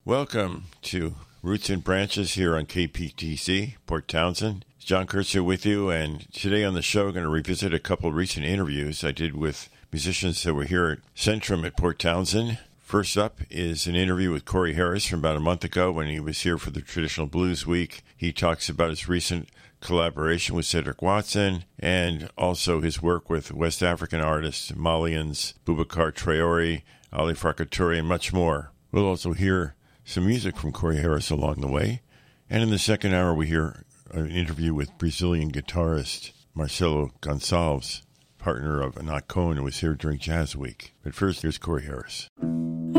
Welcome to Roots and Branches here on KPTC, Port Townsend. It's John Kurtzer with you, and today on the show we're going to revisit a couple of recent interviews I did with musicians that were here at Centrum at Port Townsend. First up is an interview with Corey Harris from about a month ago when he was here for the Traditional Blues Week. He talks about his recent collaboration with Cedric Watson and also his work with West African artists, Malians, Boubacar Traoré, Ali Farka Touré, and much more. We'll also hear some music from Corey Harris along the way. And in the second hour, we hear an interview with Brazilian guitarist Marcelo Gonçalves, partner of Anat Cohen, who was here during Jazz Week. But first, here's Corey Harris.